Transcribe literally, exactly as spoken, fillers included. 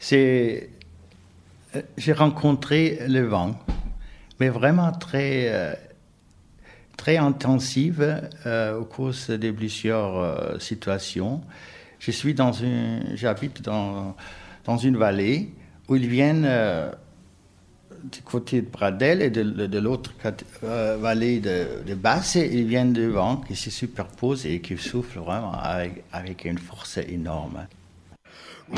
C'est, euh, j'ai rencontré le vent, mais vraiment très, euh, très intensive euh, au cours de plusieurs euh, situations. Je suis dans une, j'habite dans, dans une vallée où ils viennent euh, du côté de Pradelles et de, de l'autre euh, vallée de, de Basse, et ils viennent du vent qui se superpose et qui souffle vraiment avec, avec une force énorme.